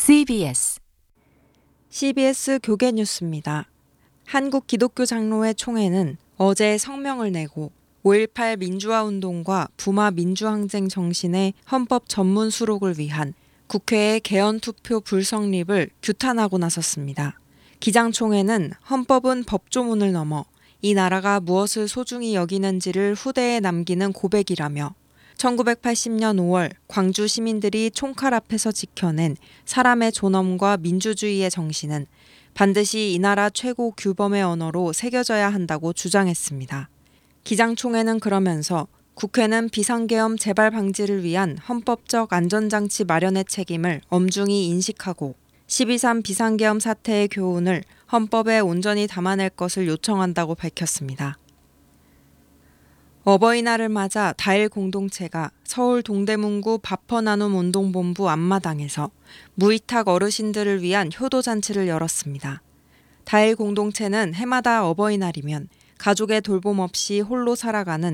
CBS 교계 뉴스입니다. 한국 기독교 장로회 총회는 어제 성명을 내고 5.18 민주화 운동과 부마 민주항쟁 정신의 헌법 전문 수록을 위한 국회의 개헌 투표 불성립을 규탄하고 나섰습니다. 기장총회는 헌법은 법조문을 넘어 이 나라가 무엇을 소중히 여기는지를 후대에 남기는 고백이라며 1980년 5월 광주 시민들이 총칼 앞에서 지켜낸 사람의 존엄과 민주주의의 정신은 반드시 이 나라 최고 규범의 언어로 새겨져야 한다고 주장했습니다. 기장총회는 그러면서 국회는 비상계엄 재발 방지를 위한 헌법적 안전장치 마련의 책임을 엄중히 인식하고 12.3 비상계엄 사태의 교훈을 헌법에 온전히 담아낼 것을 요청한다고 밝혔습니다. 어버이날을 맞아 다일 공동체가 서울 동대문구 밥퍼나눔 운동본부 앞마당에서 무위탁 어르신들을 위한 효도잔치를 열었습니다. 다일 공동체는 해마다 어버이날이면 가족의 돌봄 없이 홀로 살아가는